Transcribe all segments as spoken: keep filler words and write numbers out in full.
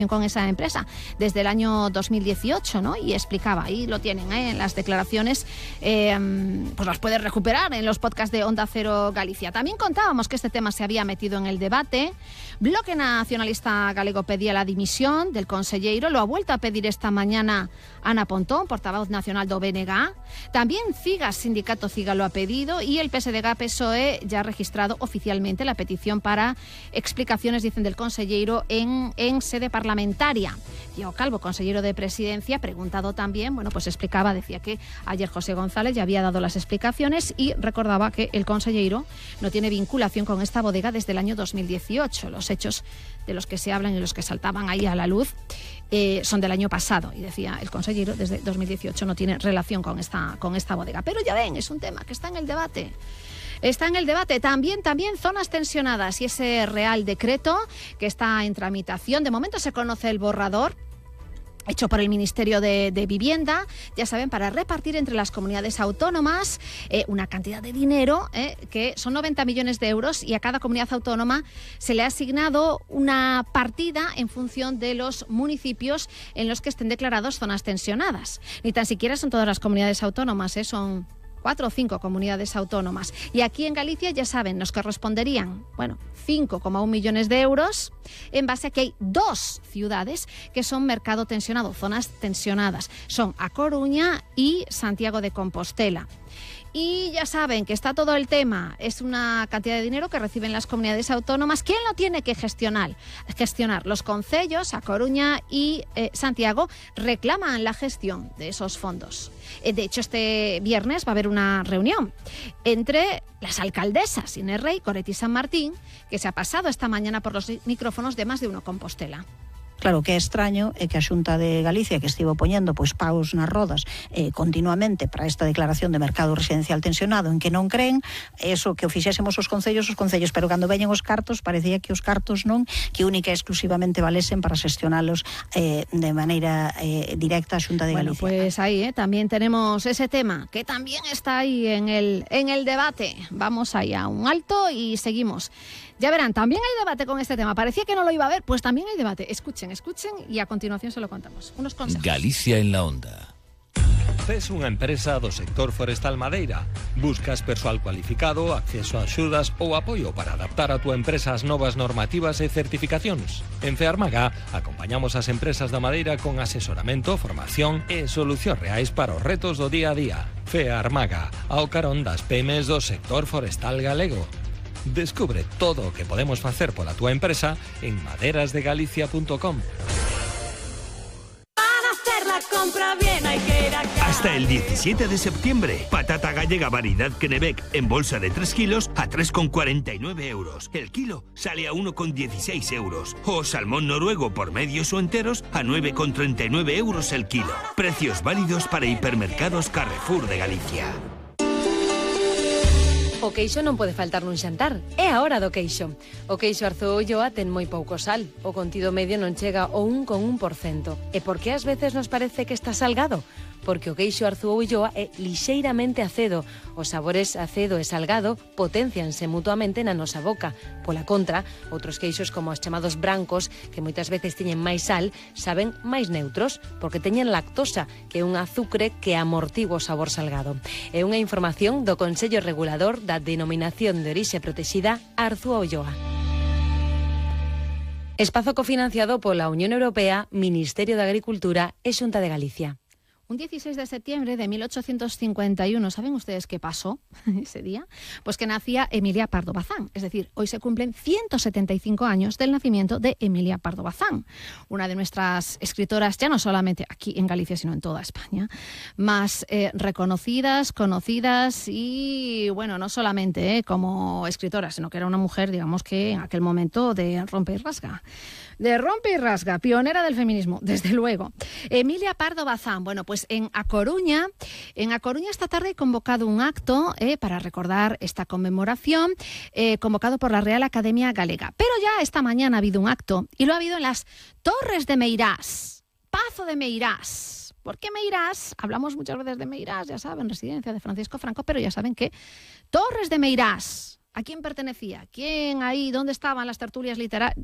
con esa empresa desde el año dos mil dieciocho, ¿no? Y explicaba, ahí lo tienen, ¿eh? En las declaraciones, eh, pues las puedes recuperar en los podcasts de Onda Cero Galicia. También contábamos que este tema se había metido en el debate. Bloque Nacionalista Galego pedía la dimisión del conselleiro, lo ha vuelto a pedir esta mañana Ana Pontón, portavoz nacional do B N G. También CIGAS, sindicato CIGA, lo ha pedido, y el P S D G P S O E ya ha registrado oficialmente la petición para explicaciones, dicen, del conselleiro en, en sede parlamentaria. Parlamentaria. Diego Calvo, consejero de Presidencia, preguntado también, bueno, pues explicaba, decía que ayer José González ya había dado las explicaciones y recordaba que el consejero no tiene vinculación con esta bodega desde el año dos mil dieciocho. Los hechos de los que se hablan y los que saltaban ahí a la luz eh, son del año pasado, y decía el consejero, desde dos mil dieciocho no tiene relación con esta, con esta bodega. Pero ya ven, es un tema que está en el debate. Está en el debate también, también zonas tensionadas y ese Real Decreto que está en tramitación. De momento se conoce el borrador hecho por el Ministerio de, de Vivienda, ya saben, para repartir entre las comunidades autónomas eh, una cantidad de dinero eh, que son noventa millones de euros, y a cada comunidad autónoma se le ha asignado una partida en función de los municipios en los que estén declarados zonas tensionadas. Ni tan siquiera son todas las comunidades autónomas, eh, son cuatro o cinco comunidades autónomas. Y aquí en Galicia, ya saben, nos corresponderían, bueno, cinco coma uno millones de euros, en base a que hay dos ciudades que son mercado tensionado, zonas tensionadas. Son A Coruña y Santiago de Compostela. Y ya saben que está todo el tema, es una cantidad de dinero que reciben las comunidades autónomas. ¿Quién lo tiene que gestionar? Gestionar los concellos, A Coruña y eh, Santiago, reclaman la gestión de esos fondos. Eh, de hecho, este viernes va a haber una reunión entre las alcaldesas Inés Rey, Coretti San Martín, que se ha pasado esta mañana por los micrófonos de Más de Uno Compostela. Claro que é extraño é que a Xunta de Galicia, que estivo poñendo pois paus nas rodas eh, continuamente para esta declaración de mercado residencial tensionado, en que non creen, eso que o fixésemos os concellos, os concellos, pero cando veñen os cartos, parecía que os cartos non, que única e exclusivamente valesen para xestionalos eh, de maneira eh, directa a Xunta de Bueno, Galicia. Pues ahí eh, también tenemos ese tema, que también está ahí en el, en el debate. Vamos ahí a un alto y seguimos. Ya verán, también hay debate con este tema. Parecía que no lo iba a haber, pues también hay debate. Escuchen, escuchen y a continuación se lo contamos. Unos consejos. Galicia en la onda. Tes unha empresa do sector forestal madeira. Buscas persoal cualificado, acceso a axudas ou apoio para adaptar a túa empresa ás novas normativas e certificacións. En Fearmaga acompañamos as empresas da madeira con asesoramento, formación e solucións reais para os retos do día a día. Fearmaga, ao carón das pymes do sector forestal galego. Descubre todo o que podemos facer pola túa empresa en maderas de galicia punto com. Hasta el diecisiete de septiembre, patata gallega variedad Kennebec en bolsa de tres kilos a tres con cuarenta y nueve euros. El kilo sale a uno con dieciséis euros. O salmón noruego por medios o enteros a nueve con treinta y nueve euros el kilo. Precios válidos para hipermercados Carrefour de Galicia. O queixo non pode faltar nun xantar. É a hora do queixo. O queixo Arzúa Ulloa ten moi pouco sal. O contido medio non chega ao un con un por cento. E por que ás veces nos parece que está salgado? Porque o queixo Arzúa Ulloa é lixeiramente acedo. Os sabores acedo e salgado potencianse mutuamente na nosa boca. Pola contra, outros queixos como os chamados brancos, que moitas veces teñen máis sal, saben máis neutros, porque teñen lactosa, que é un azucre que amortigua o sabor salgado. É unha información do Consello Regulador da Denominación de Orixe Protexida Arzúa Ulloa. Espazo cofinanciado pola Unión Europea, Ministerio de Agricultura e Xunta de Galicia. Un dieciséis de septiembre de mil ochocientos cincuenta y uno, ¿saben ustedes qué pasó ese día? Pues que nacía Emilia Pardo Bazán. Es decir, hoy se cumplen ciento setenta y cinco años del nacimiento de Emilia Pardo Bazán, una de nuestras escritoras, ya no solamente aquí en Galicia, sino en toda España, más eh, reconocidas, conocidas y, bueno, no solamente eh, como escritora, sino que era una mujer, digamos que en aquel momento de rompe y rasga. De rompe y rasga, pionera del feminismo, desde luego. Emilia Pardo Bazán, bueno, pues en A Coruña, en A Coruña esta tarde he convocado un acto eh, para recordar esta conmemoración, eh, convocado por la Real Academia Galega. Pero ya esta mañana ha habido un acto, y lo ha habido en las Torres de Meirás, Pazo de Meirás. ¿Por qué Meirás? Hablamos muchas veces de Meirás, ya saben, residencia de Francisco Franco, pero ya saben que Torres de Meirás, ¿a quién pertenecía? ¿Quién ahí? ¿Dónde estaban las tertulias literarias?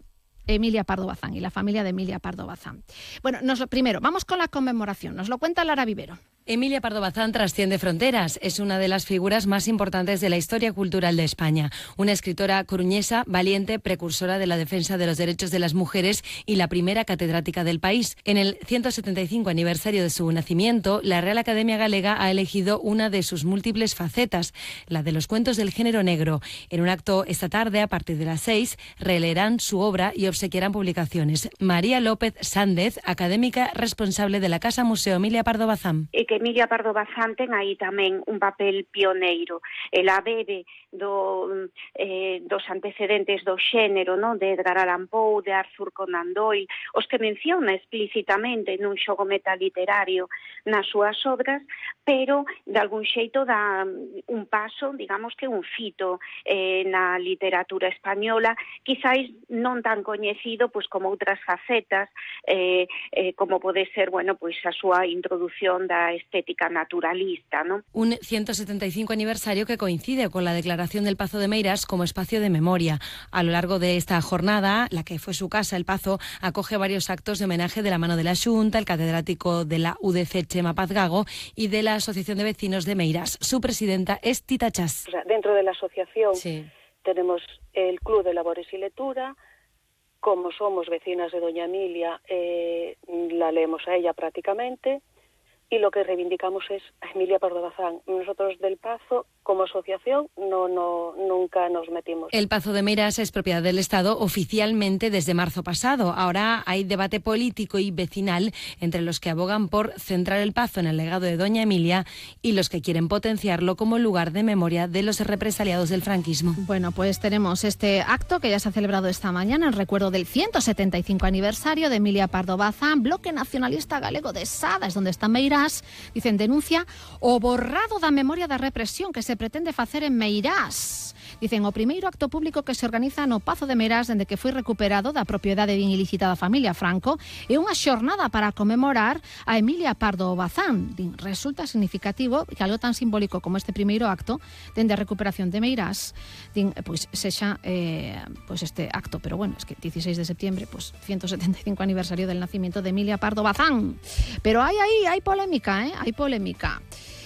Emilia Pardo Bazán y la familia de Emilia Pardo Bazán. Bueno, nos lo, primero, vamos con la conmemoración. Nos lo cuenta Lara Vivero. Emilia Pardo Bazán trasciende fronteras. Es una de las figuras más importantes de la historia cultural de España. Una escritora coruñesa, valiente, precursora de la defensa de los derechos de las mujeres y la primera catedrática del país. En el ciento setenta y cinco aniversario de su nacimiento, la Real Academia Galega ha elegido una de sus múltiples facetas, la de los cuentos del género negro. En un acto esta tarde, a partir de las seis, releerán su obra y obsequiarán publicaciones. María López Sández, académica responsable de la Casa Museo Emilia Pardo Bazán. Emilia Pardo Bazán ten aí tamén un papel pioneiro. Ela bebe do, eh, dos antecedentes do xénero, non, de Edgar Allan Poe, de Arthur Conan Doyle, os que menciona explícitamente nun xogo metaliterario nas súas obras, pero de algún xeito dá un paso, digamos que un fito eh, na literatura española, quizáis non tan coñecido pois como outras facetas, eh, eh, como pode ser, bueno, pois a súa introdución da estética naturalista, ¿no? Un ciento setenta y cinco aniversario que coincide con la declaración del Pazo de Meirás como espacio de memoria. A lo largo de esta jornada, la que fue su casa, el Pazo, acoge varios actos de homenaje de la mano de la Xunta, el catedrático de la U D C Chema Paz Gago y de la Asociación de Vecinos de Meirás. Su presidenta es Tita Chas. O sea, dentro de la asociación sí. tenemos el Club de Labores y Lectura. Como somos vecinas de Doña Emilia, eh, la leemos a ella prácticamente. Y lo que reivindicamos es a Emilia Pardo Bazán. Nosotros del Pazo, como asociación, no, no, nunca nos metimos. El Pazo de Meirás es propiedad del Estado oficialmente desde marzo pasado. Ahora hay debate político y vecinal entre los que abogan por centrar el Pazo en el legado de Doña Emilia y los que quieren potenciarlo como lugar de memoria de los represaliados del franquismo. Bueno, pues tenemos este acto que ya se ha celebrado esta mañana en recuerdo del ciento setenta y cinco aniversario de Emilia Pardo Bazán. Bloque Nacionalista Galego de Sada, es donde está Meirás. Dicen, denuncia o borrado da memoria da represión que se pretende facer en Meirás. Dicen, o primeiro acto público que se organiza no Pazo de Meirás dende que foi recuperado da propiedade bien ilícita da familia Franco é unha xornada para conmemorar a Emilia Pardo Bazán. Din, resulta significativo que algo tan simbólico como este primeiro acto dende a recuperación de Meirás, din, pois sexa eh, pois este acto, pero bueno, es que dieciséis de septiembre, pues ciento setenta y cinco aniversario del nacimiento de Emilia Pardo Bazán. Pero hay ahí, hay polémica, ¿eh? Hay polémica.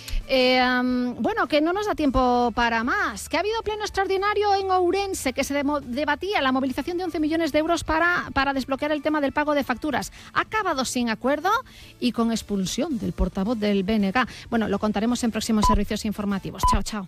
Eh, um, bueno, que no nos da tiempo para más. Que ha habido pleno extraordinario en Ourense, que se demo, debatía la movilización de once millones de euros para, para desbloquear el tema del pago de facturas. Ha acabado sin acuerdo y con expulsión del portavoz del B N G. Bueno, lo contaremos en próximos servicios informativos. Chao, chao.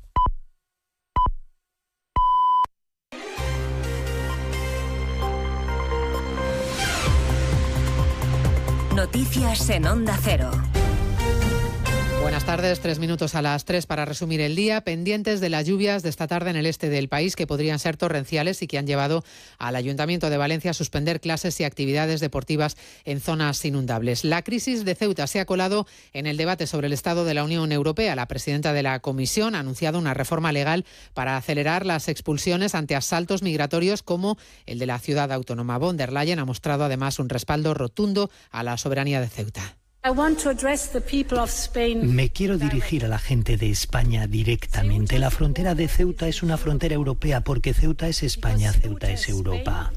Noticias en Onda Cero. Buenas tardes, tres minutos a las tres para resumir el día. Pendientes de las lluvias de esta tarde en el este del país, que podrían ser torrenciales y que han llevado al Ayuntamiento de Valencia a suspender clases y actividades deportivas en zonas inundables. La crisis de Ceuta se ha colado en el debate sobre el estado de la Unión Europea. La presidenta de la Comisión ha anunciado una reforma legal para acelerar las expulsiones ante asaltos migratorios como el de la ciudad autónoma. Von der Leyen ha mostrado además un respaldo rotundo a la soberanía de Ceuta. Me quiero dirigir a la gente de España directamente. La frontera de Ceuta es una frontera europea porque Ceuta es España, Ceuta es Europa.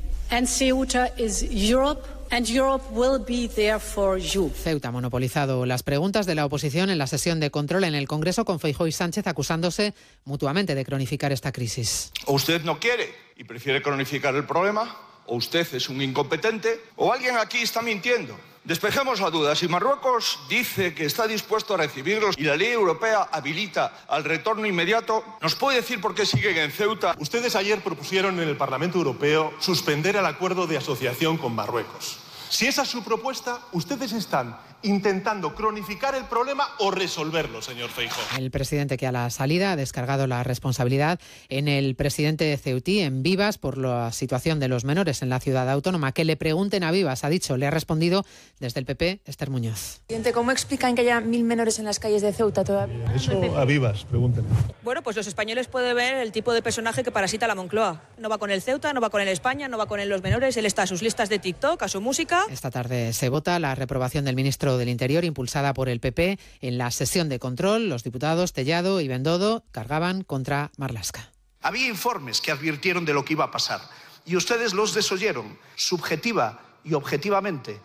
Ceuta ha monopolizado las preguntas de la oposición en la sesión de control en el Congreso, con Feijóo y Sánchez acusándose mutuamente de cronificar esta crisis. O usted no quiere y prefiere cronificar el problema, o usted es un incompetente, o alguien aquí está mintiendo. Despejemos la duda. Si Marruecos dice que está dispuesto a recibirlos y la ley europea habilita al retorno inmediato, ¿nos puede decir por qué siguen en Ceuta? Ustedes ayer propusieron en el Parlamento Europeo suspender el acuerdo de asociación con Marruecos. Si esa es su propuesta, ustedes están intentando cronificar el problema o resolverlo, señor Feijóo. El presidente, que a la salida ha descargado la responsabilidad en el presidente ceutí, en Vivas, por la situación de los menores en la ciudad autónoma. Que le pregunten a Vivas, ha dicho. Le ha respondido desde el P P, Esther Muñoz. Presidente, ¿cómo explican que haya mil menores en las calles de Ceuta todavía? Eso a Vivas, pregúntenle. Bueno, pues los españoles pueden ver el tipo de personaje que parasita la Moncloa. No va con el Ceuta, no va con el España, no va con el los menores. Él está a sus listas de TikTok, a su música. Esta tarde se vota la reprobación del ministro del Interior, impulsada por el P P. En la sesión de control, los diputados Tellado y Bendodo cargaban contra Marlaska. Había informes que advirtieron de lo que iba a pasar. y ustedes los desoyeron, subjetiva y objetivamente,